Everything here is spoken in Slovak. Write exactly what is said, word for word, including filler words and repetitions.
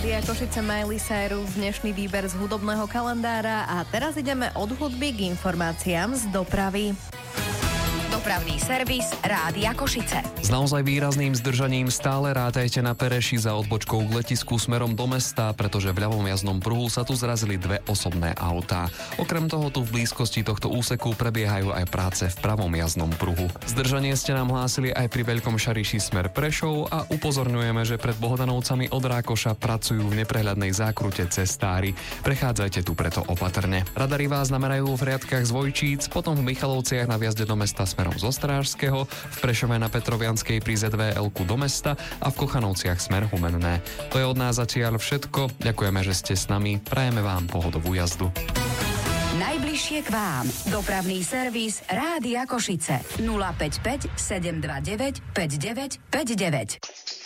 Rádia Košice Miley Cyrus, dnešný výber z hudobného kalendára a teraz ideme od hudby k informáciám z dopravy. Dopravný servis Rádia Košice. S naozaj výrazným zdržaním stále rátajte na Pereši za odbočkou k letisku smerom do mesta, pretože v ľavom jazdnom pruhu sa tu zrazili dve osobné autá. Okrem toho tu v blízkosti tohto úseku prebiehajú aj práce v pravom jazdnom pruhu. Zdržanie ste nám hlásili aj pri Veľkom Šariši smer Prešov a upozorňujeme, že pred Bohdanovcami od Rákoša pracujú v neprehľadnej zákrute cestári. Prechádzajte tu preto opatrne. Radari vás namerajú v riadkach z Vojčíc, potom v Michalovciach na vjazde do mesta smerom z Ostrážskeho, v Prešove na Petrovianskej pri zet vé elku do mesta a v Kochanovciach smer Humenné. To je od nás zatiaľ všetko. Ďakujeme, že ste s nami. Prajeme vám pohodovú jazdu. Najbližšie k vám. Dopravný servis Rádia Košice. nula päť päť sedem dva deväť päť deväť päť deväť.